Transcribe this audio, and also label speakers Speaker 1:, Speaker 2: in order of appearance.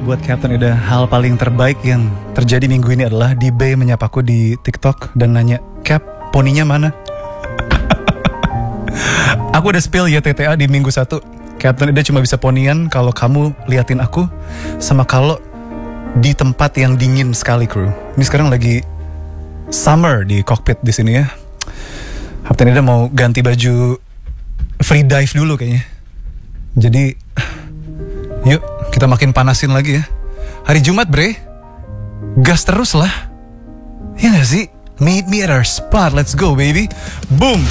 Speaker 1: buat Captain Ida. Hal paling terbaik yang terjadi minggu ini adalah D-Bay menyapaku di TikTok dan nanya, Cap, poninya mana? Aku udah spill ya TTA di minggu 1. Captain Ida cuma bisa ponian kalau kamu liatin aku, sama kalau di tempat yang dingin sekali, kru. Ini sekarang lagi summer di cockpit di sini ya. Captain Ida mau ganti baju free dive dulu kayaknya. Jadi yuk kita makin panasin lagi ya. Hari Jumat bre, gas terus lah. Ya gak sih? Meet me at our spot, let's go baby. Boom.